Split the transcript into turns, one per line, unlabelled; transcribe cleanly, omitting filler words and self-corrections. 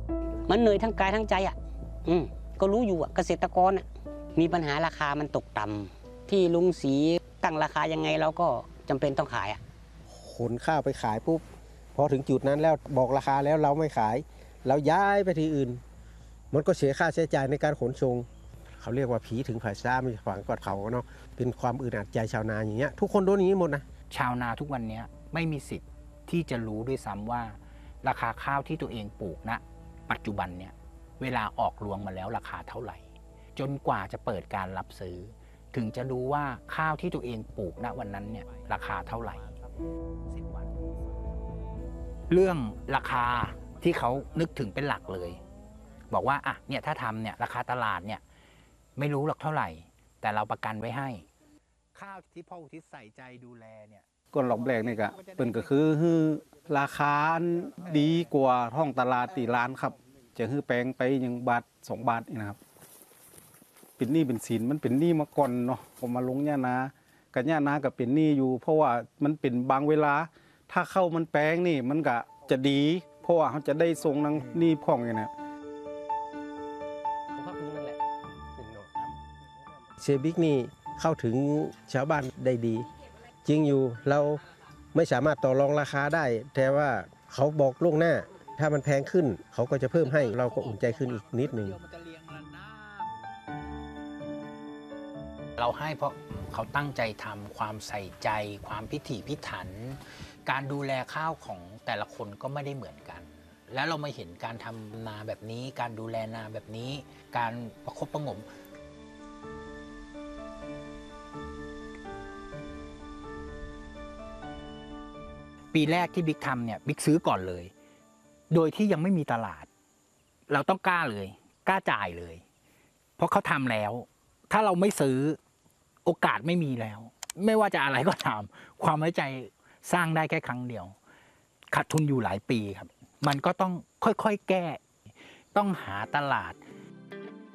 มันเหนื่อยทั้งกายทั้งใจอ่ะก็รู้อยู่อ่ะเกษตรกรอ่ะมีปัญหาราคามันตกต่ำที่ลุงศรีตั้งราคายังไงเราก็จำเป็นต้องขายอ่ะ
ขนข้าวไปขายปุ๊บพอถึงจุดนั้นแล้วบอกราคาแล้วเราไม่ขายเราย้ายไปที่อื่นมันก็เสียค่าใช้จ่ายในการขนส่งเขาเรียกว่าผีถึงผาซ่าไม่ฝังกอดเขาเนาะเป็นความอึดอัดใจชาวนาอย่างเงี้ยทุกคนโดนอย่างนี้หมดนะ
ชาวนาทุกวันนี้ไม่มีสิทธิ์ที่จะรู้ด้วยซ้ำว่าราคาข้าวที่ตัวเองปลูกณปัจจุบันเนี่ยเวลาออกรวงมาแล้วราคาเท่าไหร่จนกว่าจะเปิดการรับซื้อถึงจะรู้ว่าข้าวที่ตัวเองปลูกณวันนั้นเนี่ยราคาเท่าไหร่เรื่องราคาที่เขานึกถึงเป็นหลักเลยบอกว่าอ่ะเนี่ยถ้าทำเนี่ยราคาตลาดเนี่ยไม่รู้หรอกเท่าไหร่แต่เราประกันไว้ให้ข้าวที่พ่ออุทิศใส่ใจดูแลเนี่ย
ก่อนหลอกแบกนี่ก็เป็นก็คือราคาดีกว่าท้องตลาดตีร้านครับจะฮื้อแปลงไปยังบาท2 บาทนี่นะครับเป็นหนี้เป็นสินมันเป็นหนี้มาก่อนเนาะผมมาลงหญ้านากับหญ้านาก็เป็นหนี้อยู่เพราะว่ามันเป็นบางเวลาถ้าเข้ามันแปลงนี่มันก็จะดีเพราะว่าเขาจะได้ทรงนังหนี้พ่องอย่างนี้
เซบิกนี่เข้าถึงชาวบ้านได้ดีจริงอยู่เราไม่สามารถต่อรองราคาได้แต่ว่าเขาบอกล่วงหน้าถ้ามันแพงขึ้นเขาก็จะเพิ่มให้เราก็อุ่นใจขึ้นอีกนิดหนึ่ง
เราให้เพราะเขาตั้งใจทำความใส่ใจความพิถีพิถันการดูแลข้าวของแต่ละคนก็ไม่ได้เหมือนกันแล้วเรามาเห็นการทำนาแบบนี้การดูแลนาแบบนี้การประคบประหงมปีแรกที่บิ๊กทำเนี่ยบิ๊กซื้อก่อนเลยโดยที่ยังไม่มีตลาดเราต้องกล้าเลยกล้าจ่ายเลยเพราะเขาทำแล้วถ้าเราไม่ซื้อโอกาสไม่มีแล้วไม่ว่าจะอะไรก็ตามความไว้ใจสร้างได้แค่ครั้งเดียวขาดทุนอยู่หลายปีครับมันก็ต้องค่อยๆแก้ต้องหาตลาด